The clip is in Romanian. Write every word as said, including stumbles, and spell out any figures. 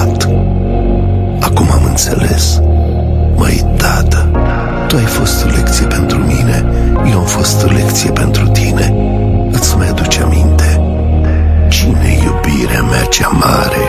uitat. Acum am înțeles. Măi, tată, tu ai fost o lecție pentru mine, eu am fost o lecție pentru tine. Îți mai aduce aminte? Cine-i iubirea mea cea mare?